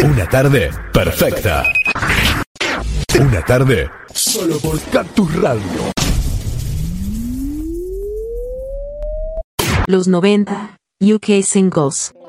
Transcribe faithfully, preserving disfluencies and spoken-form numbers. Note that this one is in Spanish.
Una tarde perfecta. Una tarde solo por Cactus Radio. Los noventa U K Singles.